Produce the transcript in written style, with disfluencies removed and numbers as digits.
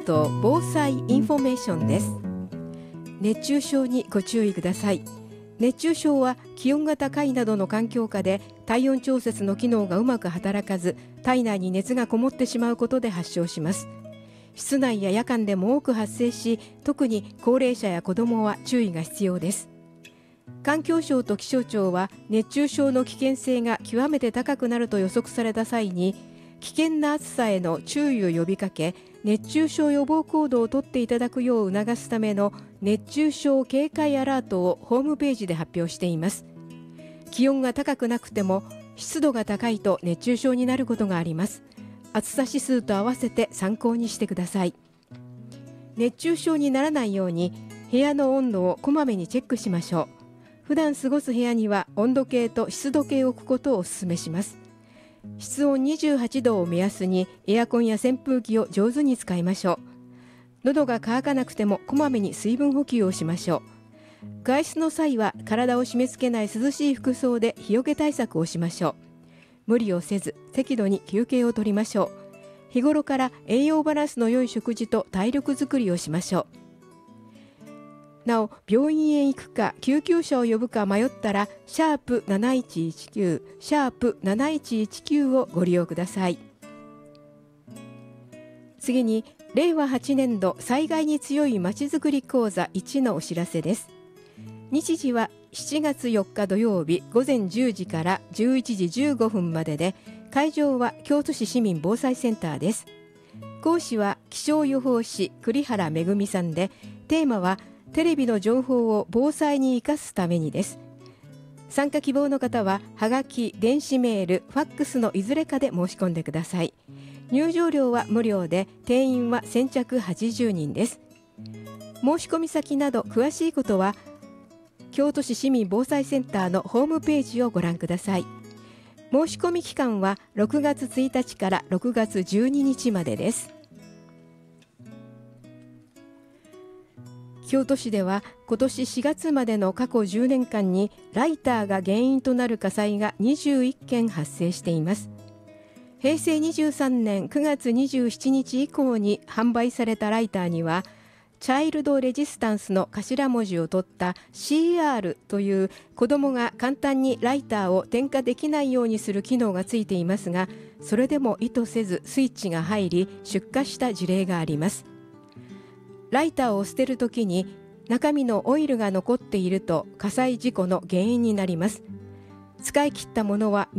ト防災インフォメーションです。熱中症にご注意ください。熱中症は気温が高いなどの環境下で体温調節の機能がうまく働かず、体内に熱がこもってしまうことで発症します。室内や夜間でも多く発生し、特に高齢者や子どもは注意が必要です。環境省と気象庁は熱中症の危険性が極めて高くなると予測された際に、危険な暑さへの注意を呼びかけ、熱中症予防行動をとっていただくよう促すための熱中症警戒アラートをホームページで発表しています。気温が高くなくても湿度が高いと熱中症になることがあります。暑さ指数と合わせて参考にしてください。熱中症にならないように部屋の温度をこまめにチェックしましょう。普段過ごす部屋には温度計と湿度計を置くことをお勧めします。室温28度を目安にエアコンや扇風機を上手に使いましょう。喉が渇かなくてもこまめに水分補給をしましょう。外出の際は体を締め付けない涼しい服装で日よけ対策をしましょう。無理をせず適度に休憩をとりましょう。日頃から栄養バランスの良い食事と体力づくりをしましょう。なお、病院へ行くか救急車を呼ぶか迷ったら#7119 #7119をご利用ください。次に令和8年度災害に強いまちづくり講座1のお知らせです。日時は7月4日土曜日午前10時から11時15分までで、会場は京都市市民防災センターです。講師は気象予報士栗原恵さんで、テーマはテレビの情報を防災に生かすためにです。参加希望の方ははがき、電子メール、ファックスのいずれかで申し込んでください。入場料は無料で、定員は先着80人です。申し込み先など詳しいことは京都市市民防災センターのホームページをご覧ください。申し込み期間は6月1日から6月12日までです。京都市では今年4月までの過去10年間にライターが原因となる火災が21件発生しています。平成23年9月27日以降に販売されたライターには、チャイルドレジスタンスの頭文字を取った CR という子どもが簡単にライターを点火できないようにする機能がついていますが、それでも意図せずスイッチが入り出火した事例があります。ライターを捨てるときに中身のオイルが残っていると火災事故の原因になります。使い切ったものは